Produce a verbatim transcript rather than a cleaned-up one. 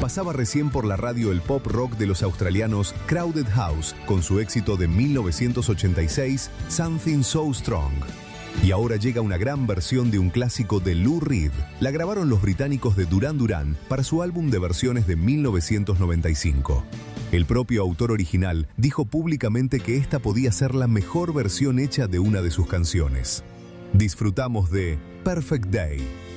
pasaba recién por la radio el pop rock de los australianos Crowded House, con su éxito de mil novecientos ochenta y seis, Something So Strong. Y ahora llega una gran versión de un clásico de Lou Reed. La grabaron los británicos de Duran Duran para su álbum de versiones de mil novecientos noventa y cinco. El propio autor original dijo públicamente que esta podía ser la mejor versión hecha de una de sus canciones. Disfrutamos de Perfect Day,